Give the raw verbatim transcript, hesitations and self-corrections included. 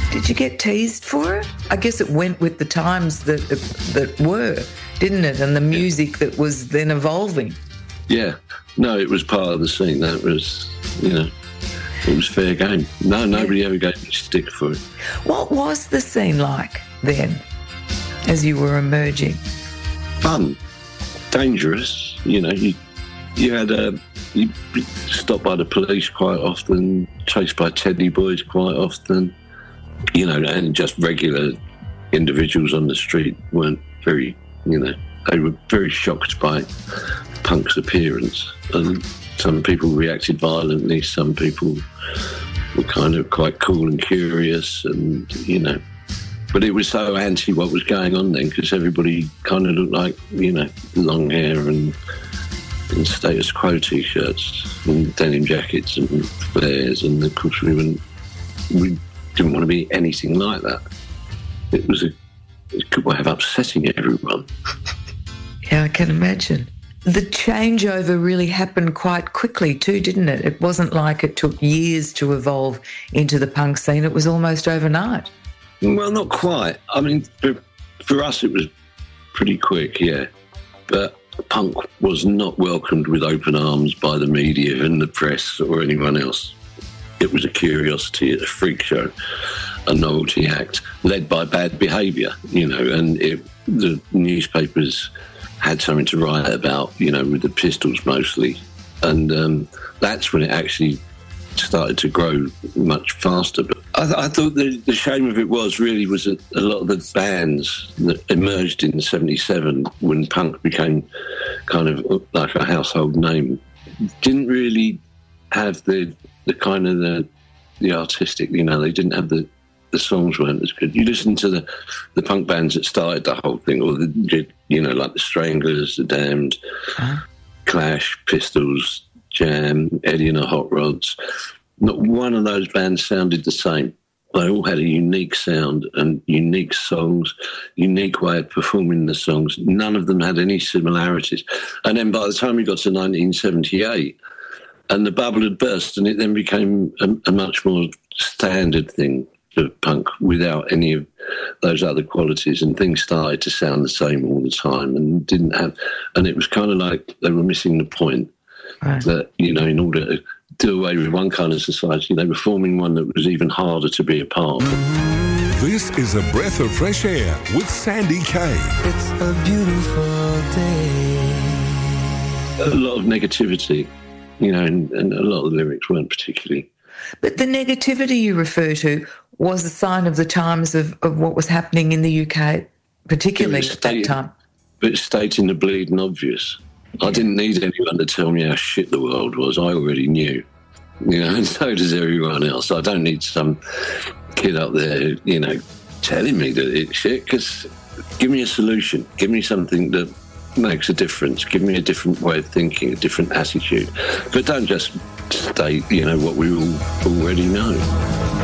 Did you get teased for it? I guess it went with the times that that were, didn't it? And the music that was then evolving. Yeah. No, it was part of the scene. That was, you know, it was fair game. No, nobody yeah. ever gave me stick for it. What was the scene like then, as you were emerging? Fun. Dangerous. You know, you, you had a... You'd be stopped by the police quite often, chased by teddy boys quite often, you know, and just regular individuals on the street weren't very, you know, they were very shocked by Punk's appearance. And some people reacted violently, some people were kind of quite cool and curious, and, you know, but it was so anti what was going on then because everybody kind of looked like, you know, long hair and... and status quo T-shirts and denim jackets and flares, and of course we wouldn't, we didn't want to be anything like that. It was a, a good way of upsetting everyone. Yeah, I can imagine. The changeover really happened quite quickly too, didn't it? It wasn't like it took years to evolve into the punk scene. It was almost overnight. Well, not quite. I mean, for, for us it was pretty quick, yeah. But punk was not welcomed with open arms by the media and the press or anyone else. It was a curiosity, a freak show, a novelty act, led by bad behaviour, you know, and it, the newspapers had something to write about, you know, with the Pistols mostly. And um, that's when it actually started to grow much faster. But I, th- I thought the, the shame of it was really was that a lot of the bands that emerged in seventy-seven when punk became kind of like a household name didn't really have the the kind of the the artistic, you know, they didn't have the the songs weren't as good. You listen to the the punk bands that started the whole thing, or the, you know, like the Stranglers, the Damned, uh-huh. Clash, Pistols, Jam, Eddie and the Hot Rods. Not one of those bands sounded the same. They all had a unique sound and unique songs, unique way of performing the songs. None of them had any similarities. And then by the time we got to nineteen seventy-eight, and the bubble had burst, and it then became a, a much more standard thing for punk without any of those other qualities, and things started to sound the same all the time and didn't have, and it was kind of like they were missing the point. Right. That, you know, in order to do away with one kind of society, they were forming one that was even harder to be a part of. This is A Breath of Fresh Air with Sandy Kaye. It's a beautiful day. A lot of negativity, you know, and, and a lot of the lyrics weren't particularly. But the negativity you refer to was a sign of the times of, of what was happening in the U K, particularly at stated, that time. But stating the bleeding obvious. Yeah. I didn't need anyone to tell me how shit the world was. I already knew, you know, and so does everyone else. I don't need some kid up there, you know, telling me that it's shit, because give me a solution. Give me something that makes a difference. Give me a different way of thinking, a different attitude. But don't just state, you know, what we all already know.